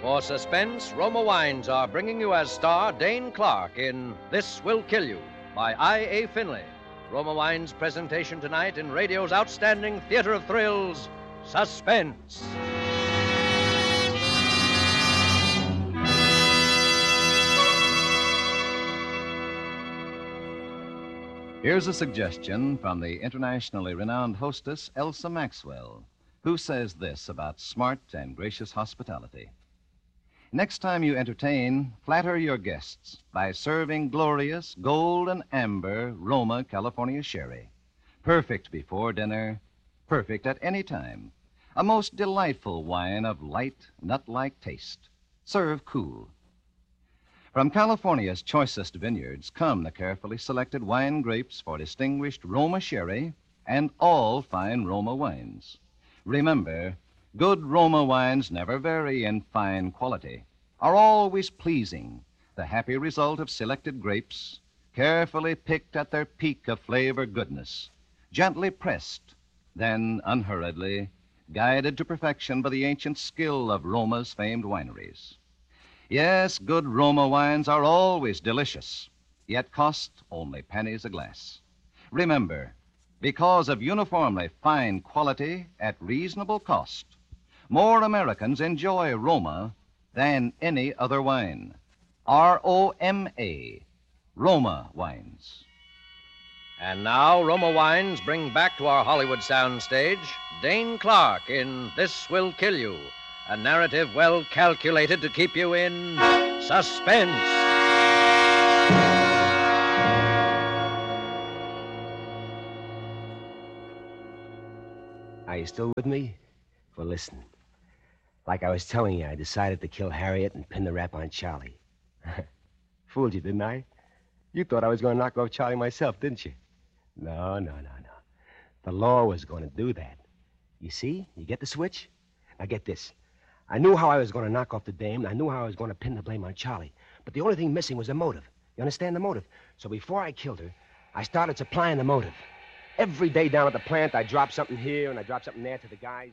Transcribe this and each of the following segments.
For suspense, Roma Wines are bringing you as star Dane Clark in This Will Kill You by I.A. Finley. Roma Wines' presentation tonight in radio's outstanding theater of thrills, Suspense. Here's a suggestion from the internationally renowned hostess, Elsa Maxwell, who says this about smart and gracious hospitality. Next time you entertain, flatter your guests by serving glorious gold and amber Roma California sherry. Perfect before dinner, perfect at any time. A most delightful wine of light, nut-like taste. Serve cool. From California's choicest vineyards come the carefully selected wine grapes for distinguished Roma sherry and all fine Roma wines. Remember, good Roma wines never vary in fine quality, are always pleasing, the happy result of selected grapes, carefully picked at their peak of flavor goodness, gently pressed, then unhurriedly, guided to perfection by the ancient skill of Roma's famed wineries. Yes, good Roma wines are always delicious, yet cost only pennies a glass. Remember, because of uniformly fine quality at reasonable cost, more Americans enjoy Roma than any other wine. R-O-M-A, Roma wines. And now, Roma Wines bring back to our Hollywood soundstage Dane Clark in This Will Kill You, a narrative well calculated to keep you in suspense. Are you still with me? Well, listen. Like I was telling you, I decided to kill Harriet and pin the rap on Charlie. Fooled you, didn't I? You thought I was going to knock off Charlie myself, didn't you? No. The law was going to do that. You see? You get the switch? Now get this. I knew how I was going to knock off the dame, and I knew how I was going to pin the blame on Charlie. But the only thing missing was a motive. You understand the motive? So before I killed her, I started supplying the motive. Every day down at the plant, I dropped something here and I dropped something there to the guys.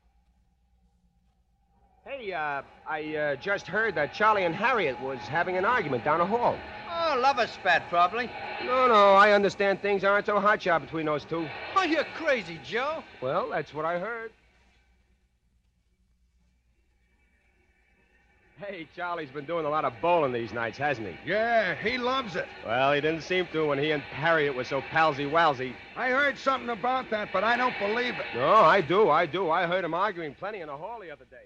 Hey, I just heard that Charlie and Harriet was having an argument down the hall. Oh, lover spat, probably. No, I understand things aren't so hotshot between those two. Oh, you're crazy, Joe. Well, that's what I heard. Hey, Charlie's been doing a lot of bowling these nights, hasn't he? Yeah, he loves it. Well, he didn't seem to when he and Harriet were so palsy-walsy. I heard something about that, but I don't believe it. No, I do. I heard him arguing plenty in the hall the other day.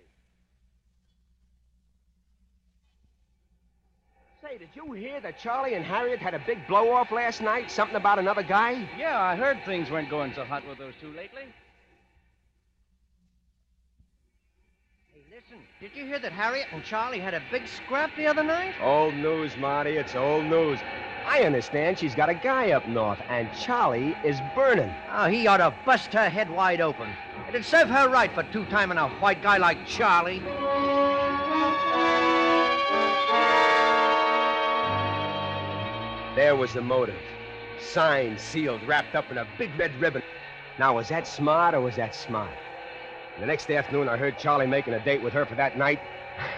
Say, did you hear that Charlie and Harriet had a big blow-off last night? Something about another guy? Yeah, I heard things weren't going so hot with those two lately. Hey, listen, did you hear that Harriet and Charlie had a big scrap the other night? Old news, Marty. It's old news. I understand she's got a guy up north, and Charlie is burning. Oh, he ought to bust her head wide open. It'd serve her right for two-timing a white guy like Charlie. There was the motive. Signed, sealed, wrapped up in a big red ribbon. Now, was that smart or was that smart? The next afternoon, I heard Charlie making a date with her for that night.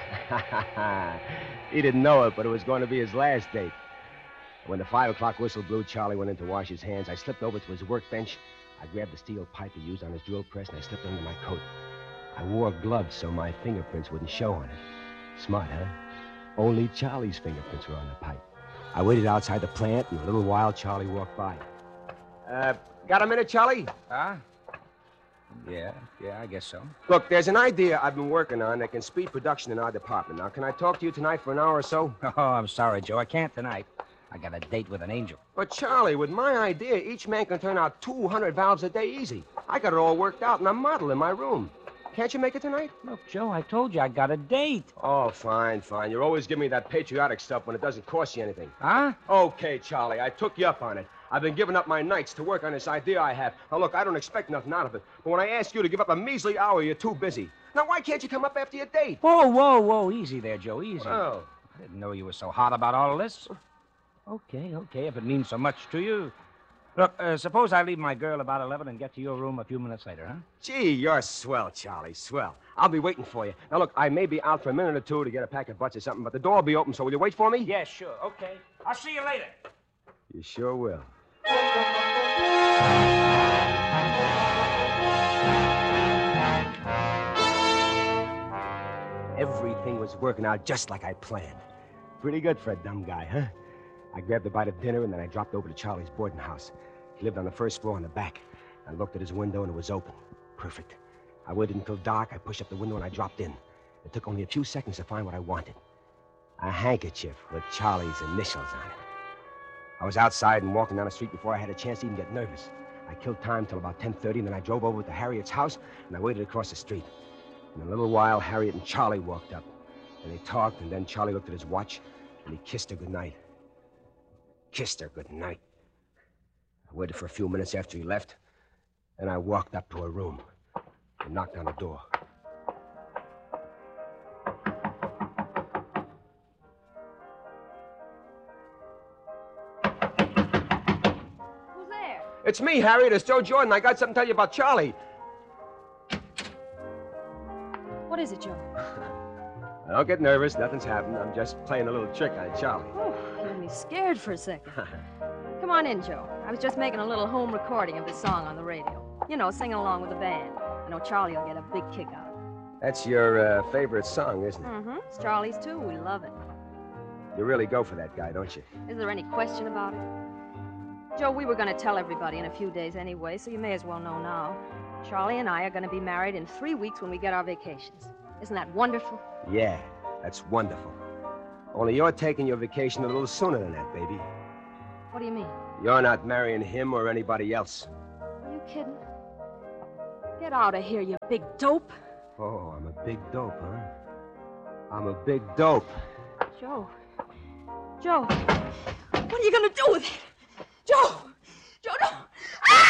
He didn't know it, but it was going to be his last date. When the 5 o'clock whistle blew, Charlie went in to wash his hands. I slipped over to his workbench. I grabbed the steel pipe he used on his drill press, and I slipped it under my coat. I wore gloves so my fingerprints wouldn't show on it. Smart, huh? Only Charlie's fingerprints were on the pipe. I waited outside the plant, and in a little while, Charlie walked by. Got a minute, Charlie? Huh? Yeah, I guess so. Look, there's an idea I've been working on that can speed production in our department. Now, can I talk to you tonight for an hour or so? Oh, I'm sorry, Joe. I can't tonight. I got a date with an angel. But, Charlie, with my idea, each man can turn out 200 valves a day easy. I got it all worked out in a model in my room. Can't you make it tonight? Look, Joe, I told you I got a date. Oh, fine. You're always giving me that patriotic stuff when it doesn't cost you anything. Huh? Okay, Charlie, I took you up on it. I've been giving up my nights to work on this idea I have. Now, look, I don't expect nothing out of it. But when I ask you to give up a measly hour, you're too busy. Now, why can't you come up after your date? Whoa. Easy there, Joe, easy. Oh. I didn't know you were so hot about all of this. Okay, if it means so much to you. Look, suppose I leave my girl about 11 and get to your room a few minutes later, huh? Gee, you're swell, Charlie, swell. I'll be waiting for you. Now, look, I may be out for a minute or two to get a pack of butts or something, but the door will be open, so will you wait for me? Yeah, sure. Okay. I'll see you later. You sure will. Everything was working out just like I planned. Pretty good for a dumb guy, huh? I grabbed a bite of dinner, and then I dropped over to Charlie's boarding house. He lived on the first floor in the back. I looked at his window, and it was open. Perfect. I waited until dark. I pushed up the window, and I dropped in. It took only a few seconds to find what I wanted. A handkerchief with Charlie's initials on it. I was outside and walking down the street before I had a chance to even get nervous. I killed time till about 10:30, and then I drove over to Harriet's house, and I waited across the street. In a little while, Harriet and Charlie walked up. And they talked, and then Charlie looked at his watch, and he kissed her goodnight. Kissed her goodnight. I waited for a few minutes after he left, and I walked up to her room and knocked on the door. Who's there? It's me, Harriet. It's Joe Jordan. I got something to tell you about Charlie. What is it, Joe? Don't get nervous. Nothing's happened. I'm just playing a little trick on Charlie. Oh, you had me scared for a second. Come on in, Joe. I was just making a little home recording of the song on the radio. You know, singing along with the band. I know Charlie will get a big kick out of it. That's your favorite song, isn't it? Mm-hmm. It's Charlie's, too. We love it. You really go for that guy, don't you? Is there any question about it? Joe, we were going to tell everybody in a few days anyway, so you may as well know now. Charlie and I are going to be married in 3 weeks when we get our vacations. Isn't that wonderful? Yeah, that's wonderful. Only you're taking your vacation a little sooner than that, baby. What do you mean? You're not marrying him or anybody else. Are you kidding? Get out of here, you big dope. Oh, I'm a big dope, huh? I'm a big dope. Joe, what are you going to do with it?